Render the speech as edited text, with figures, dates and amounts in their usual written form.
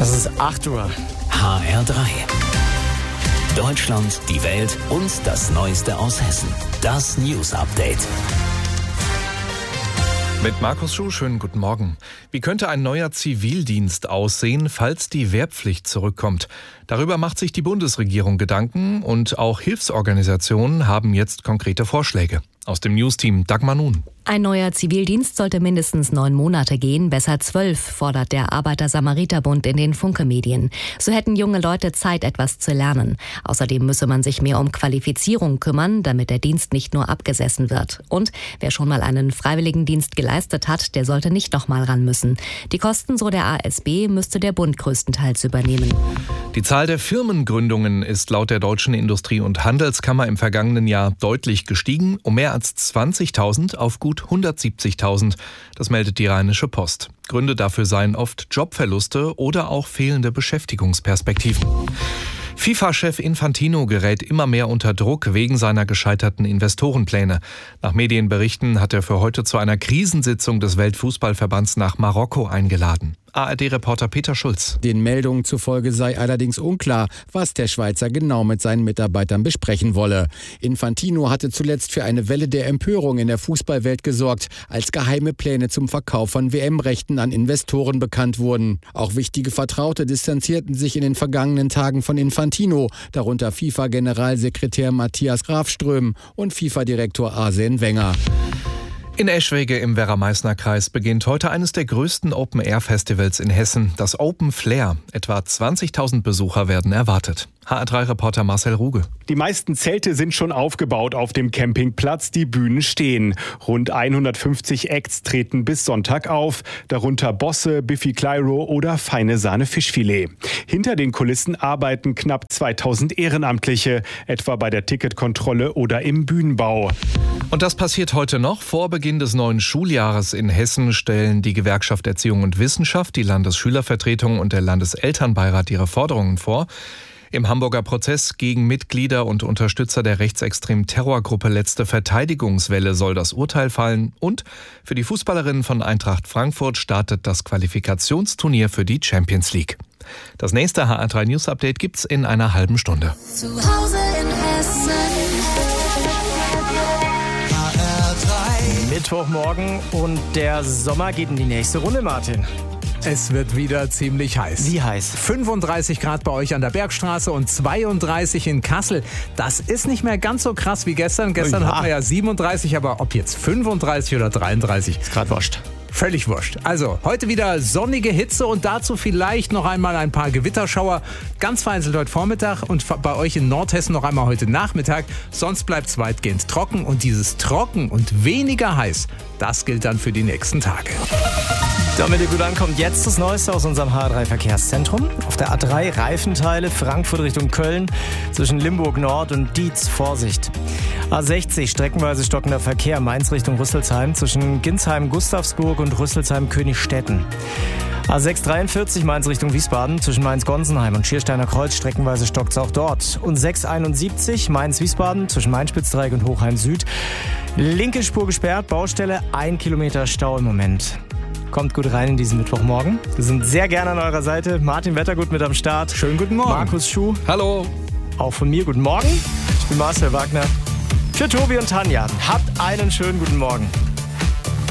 Das ist 8 Uhr. HR3. Deutschland, die Welt und das Neueste aus Hessen. Das News Update. Mit Markus Schuh, schönen guten Morgen. Wie könnte ein neuer Zivildienst aussehen, falls die Wehrpflicht zurückkommt? Darüber macht sich die Bundesregierung Gedanken und auch Hilfsorganisationen haben jetzt konkrete Vorschläge. Aus dem Newsteam Dagmar Nun. Ein neuer Zivildienst sollte mindestens 9 Monate gehen, besser 12, fordert der Arbeiter-Samariter-Bund in den Funke-Medien. So hätten junge Leute Zeit, etwas zu lernen. Außerdem müsse man sich mehr um Qualifizierung kümmern, damit der Dienst nicht nur abgesessen wird. Und wer schon mal einen Freiwilligendienst geleistet hat, der sollte nicht noch mal ran müssen. Die Kosten, so der ASB, müsste der Bund größtenteils übernehmen. Die Zahl der Firmengründungen ist laut der Deutschen Industrie- und Handelskammer im vergangenen Jahr deutlich gestiegen, um mehr als 20.000 auf gut 170.000. Das meldet die Rheinische Post. Gründe dafür seien oft Jobverluste oder auch fehlende Beschäftigungsperspektiven. FIFA-Chef Infantino gerät immer mehr unter Druck wegen seiner gescheiterten Investorenpläne. Nach Medienberichten hat er für heute zu einer Krisensitzung des Weltfußballverbands nach Marokko eingeladen. ARD-Reporter Peter Schulz. Den Meldungen zufolge sei allerdings unklar, was der Schweizer genau mit seinen Mitarbeitern besprechen wolle. Infantino hatte zuletzt für eine Welle der Empörung in der Fußballwelt gesorgt, als geheime Pläne zum Verkauf von WM-Rechten an Investoren bekannt wurden. Auch wichtige Vertraute distanzierten sich in den vergangenen Tagen von Infantino, darunter FIFA-Generalsekretär Matthias Grafström und FIFA-Direktor Arsene Wenger. In Eschwege im Werra-Meißner-Kreis beginnt heute eines der größten Open-Air-Festivals in Hessen, das Open Flair. Etwa 20.000 Besucher werden erwartet. HR3-Reporter Marcel Ruge. Die meisten Zelte sind schon aufgebaut auf dem Campingplatz, die Bühnen stehen. Rund 150 Acts treten bis Sonntag auf, darunter Bosse, Biffy Clyro oder Feine Sahne Fischfilet. Hinter den Kulissen arbeiten knapp 2000 Ehrenamtliche, etwa bei der Ticketkontrolle oder im Bühnenbau. Und das passiert heute noch. Vor Beginn des neuen Schuljahres in Hessen stellen die Gewerkschaft Erziehung und Wissenschaft, die Landesschülervertretung und der Landeselternbeirat ihre Forderungen vor. Im Hamburger Prozess gegen Mitglieder und Unterstützer der rechtsextremen Terrorgruppe Letzte Verteidigungswelle soll das Urteil fallen. Und für die Fußballerinnen von Eintracht Frankfurt startet das Qualifikationsturnier für die Champions League. Das nächste HR3 News Update gibt's in einer halben Stunde. Zu Hause in Hessen. HR3. Mittwochmorgen und der Sommer geht in die nächste Runde, Martin. Es wird wieder ziemlich heiß. Wie heiß? 35 Grad bei euch an der Bergstraße und 32 in Kassel. Das ist nicht mehr ganz so krass wie gestern. Gestern hatten wir ja 37, aber ob jetzt 35 oder 33? Ist grad wurscht. Völlig wurscht. Also, heute wieder sonnige Hitze und dazu vielleicht noch einmal ein paar Gewitterschauer. Ganz vereinzelt heute Vormittag und bei euch in Nordhessen noch einmal heute Nachmittag. Sonst bleibt es weitgehend trocken und dieses trocken und weniger heiß, das gilt dann für die nächsten Tage. Damit ihr gut ankommt, jetzt das Neueste aus unserem HR3 Verkehrszentrum. Auf der A3 Reifenteile, Frankfurt Richtung Köln, zwischen Limburg Nord und Dietz, Vorsicht. A60 streckenweise stockender Verkehr, Mainz Richtung Rüsselsheim, zwischen Ginsheim, Gustavsburg und Rüsselsheim, Königstetten. A643 Mainz Richtung Wiesbaden, zwischen Mainz-Gonsenheim und Schiersteiner Kreuz, streckenweise stockt's auch dort. Und 671 Mainz-Wiesbaden, zwischen Main-Spitzdreieck und Hochheim Süd. Linke Spur gesperrt, Baustelle, 1 Kilometer Stau im Moment. Kommt gut rein in diesen Mittwochmorgen. Wir sind sehr gerne an eurer Seite. Martin Wettergut mit am Start. Schönen guten Morgen. Markus Schuh. Hallo. Auch von mir guten Morgen. Ich bin Marcel Wagner. Für Tobi und Tanja. Habt einen schönen guten Morgen.